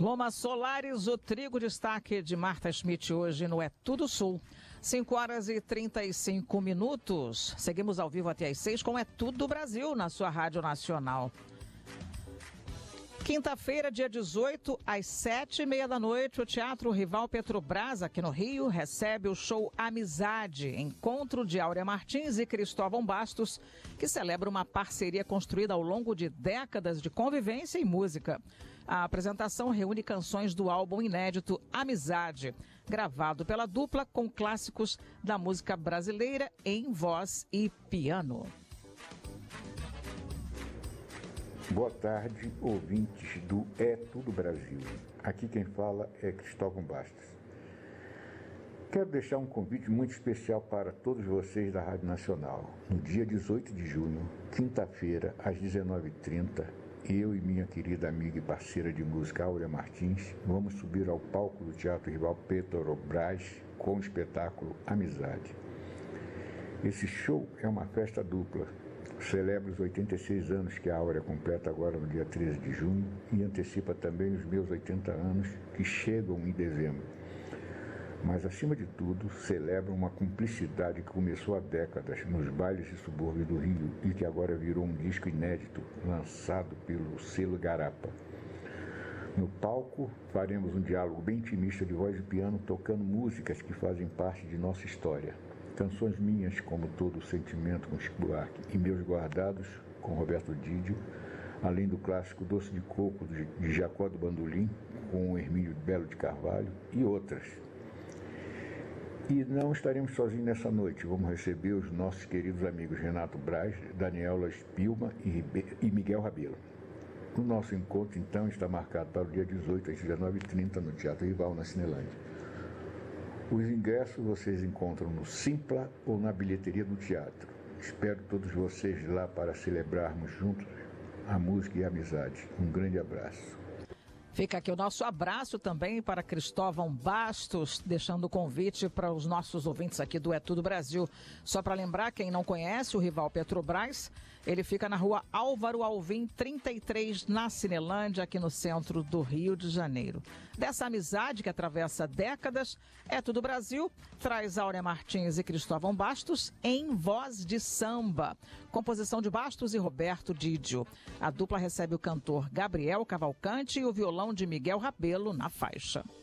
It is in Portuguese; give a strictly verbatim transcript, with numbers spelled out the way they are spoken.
Loma Solares, o trigo destaque de Marta Schmidt hoje no É Tudo Sul. cinco horas e trinta e cinco minutos. Seguimos ao vivo até às seis com É Tudo Brasil na sua Rádio Nacional. Quinta-feira, dia dezoito, às sete e meia da noite, o Teatro Rival Petrobras, aqui no Rio, recebe o show Amizade, encontro de Áurea Martins e Cristóvão Bastos, que celebra uma parceria construída ao longo de décadas de convivência e música. A apresentação reúne canções do álbum inédito Amizade, gravado pela dupla com clássicos da música brasileira em voz e piano. Boa tarde, ouvintes do É Tudo Brasil. Aqui quem fala é Cristóvão Bastos. Quero deixar um convite muito especial para todos vocês da Rádio Nacional. No dia dezoito de junho, quinta-feira, às dezenove e trinta, eu e minha querida amiga e parceira de música Áurea Martins vamos subir ao palco do Teatro Rival Petrobras com o espetáculo Amizade. Esse show é uma festa dupla. Celebra os oitenta e seis anos que a Áurea completa agora no dia treze de junho e antecipa também os meus oitenta anos que chegam em dezembro. Mas, acima de tudo, celebra uma cumplicidade que começou há décadas nos bailes e subúrbios do Rio e que agora virou um disco inédito lançado pelo selo Garapa. No palco, faremos um diálogo bem intimista de voz e piano tocando músicas que fazem parte de nossa história. Canções minhas, como Todo o Sentimento, com Chico Buarque, e Meus Guardados, com Roberto Didio, além do clássico Doce de Coco, de Jacó do Bandolim, com Hermínio Belo de Carvalho, e outras. E não estaremos sozinhos nessa noite, vamos receber os nossos queridos amigos Renato Braz, Daniela Spilman e Miguel Rabelo. O nosso encontro, então, está marcado para o dia dezoito, às dezenove e trinta, no Teatro Rival, na Cinelândia. Os ingressos vocês encontram no Simpla ou na bilheteria do teatro. Espero todos vocês lá para celebrarmos juntos a música e a amizade. Um grande abraço. Fica aqui o nosso abraço também para Cristóvão Bastos, deixando o convite para os nossos ouvintes aqui do É Tudo Brasil. Só para lembrar, quem não conhece o Rival Petrobras, ele fica na rua Álvaro Alvim, trinta e três, na Cinelândia, aqui no centro do Rio de Janeiro. Dessa amizade que atravessa décadas, É Tudo Brasil traz Áurea Martins e Cristóvão Bastos em voz de samba. Composição de Bastos e Roberto Didio. A dupla recebe o cantor Gabriel Cavalcante e o violão de Miguel Rabelo na faixa.